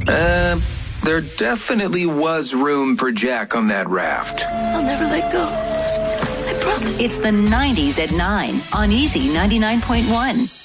There definitely was room for Jack on that raft. I'll never let go. I promise. It's the 90s at 9 on Easy 99.1.